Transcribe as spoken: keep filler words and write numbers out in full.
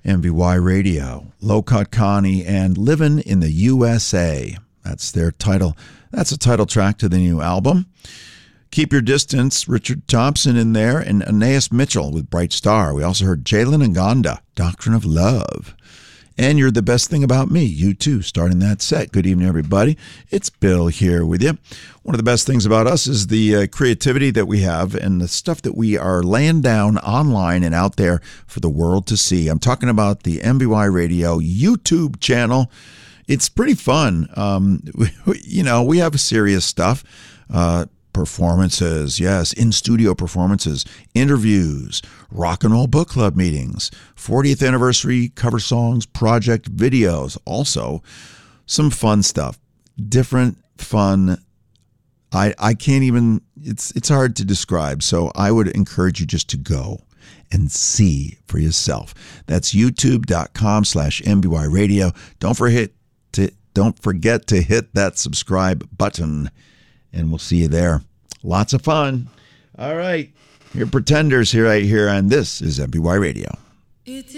M B Y Radio, Low-Cut Connie, and Livin' in the U S A. That's their title. That's a title track to the new album. Keep Your Distance, Richard Thompson in there, and Anais Mitchell with Bright Star. We also heard Jalen Ngonda, Doctrine of Love. And You're the Best Thing About Me, you too, starting that set. Good evening, everybody. It's Bill here with you. One of the best things about us is the uh, creativity that we have and the stuff that we are laying down online and out there for the world to see. I'm talking about the M B Y Radio YouTube channel. It's pretty fun. Um, we, you know, we have serious stuff. Uh, Performances, yes, in-studio performances, interviews, rock and roll book club meetings, fortieth anniversary cover songs, project videos, also some fun stuff, different fun. I I can't even, it's it's hard to describe, so I would encourage you just to go and see for yourself. That's youtube.com slash MBY Radio. Don't forget to, don't forget to hit that subscribe button. And we'll see you there. Lots of fun. All right. You're Pretenders here right here, and this is M B Y Radio.